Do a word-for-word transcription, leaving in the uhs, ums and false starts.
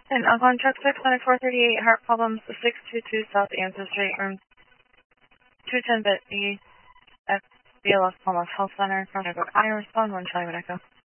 And Alcon Truck six, twenty-four thirty-eight, heart problems, six two two South Answer Street, room two ten bit E, F B L S Palmas Health Center, Front I respond, one Charlie Echo.